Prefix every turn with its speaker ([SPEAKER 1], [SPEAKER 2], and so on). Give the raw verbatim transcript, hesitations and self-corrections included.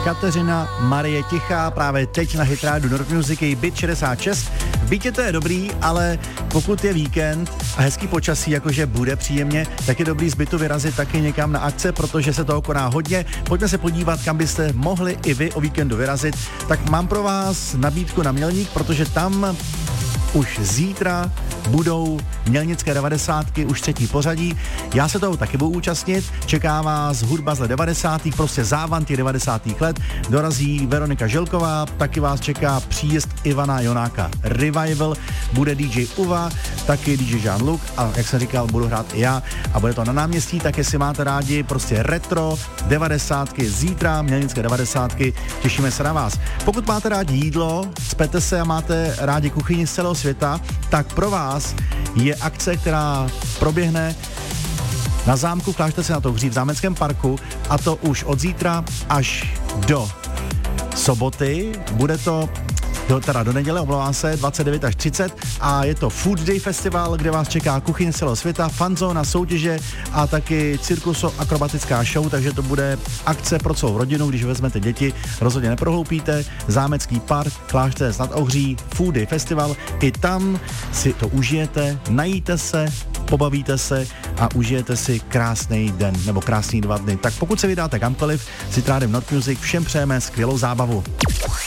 [SPEAKER 1] Kateřina Marie Tichá, právě teď na Hit Radio Nord Music, její Byt šedesát šest. V bytě to je dobrý, ale pokud je víkend a hezký počasí, jakože bude příjemně, tak je dobrý z bytu vyrazit taky někam na akce, protože se toho koná hodně. Pojďme se podívat, kam byste mohli i vy o víkendu vyrazit. Tak mám pro vás nabídku na Mělník, protože tam už zítra budou mělnické devadesátky, už třetí pořadí. Já se toho taky budu účastnit. Čeká vás hudba z let devadesátých, prostě závan těch devadesátých let. Dorazí Veronika Žilková, taky vás čeká příjezd Ivana Jonáka Revival, bude D J Uva, taky D J Jean-Luc a jak jsem říkal, budu hrát i já a bude to na náměstí, tak jestli máte rádi prostě retro, devadesátky, zítra mělnické devadesátky, těšíme se na vás. Pokud máte rádi jídlo, cpete se a máte rádi kuchyni z celého světa, tak pro vás je akce, která proběhne na zámku Klášterce nad Ohří v Zámeckém parku, a to už od zítra až do soboty. Bude to do, teda do neděle, omlouvám se, dvacet devět až třicet, a je to Food Day Festival, kde vás čeká kuchyně z celého světa, fanzóna, soutěže a taky cirkuso-akrobatická show, takže to bude akce pro celou rodinu, když vezmete děti, rozhodně neprohloupíte. Zámecký park, Klášterec nad Ohří, Food Day Festival, i tam si to užijete, najíte se, pobavíte se a užijete si krásný den nebo krásný dva dny. Tak pokud se vydáte kamkoliv, s Hit Rádiem Nord Music všem přejeme skvělou zábavu.